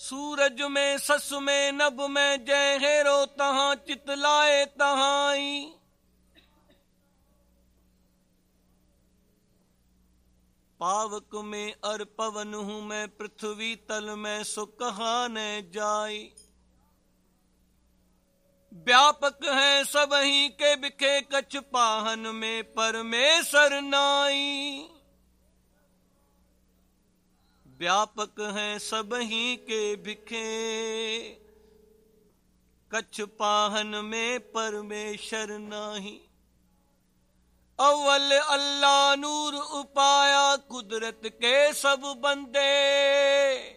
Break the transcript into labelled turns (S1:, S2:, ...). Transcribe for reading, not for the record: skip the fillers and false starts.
S1: सूरज में सस में नभ में जय हेरो तहां चितलाए तहाई। पावक में अर पवन हूँ मैं पृथ्वी तल में सो कहा न जाई। व्यापक है सब ही के बिखे कछ पाहन में परमेश्वर नाई। व्यापक है सब ही के बिखे कछ पाहन में परमेश्वर नाही। अव्वल अल्लाह नूर उपाया कुदरत के सब बंदे।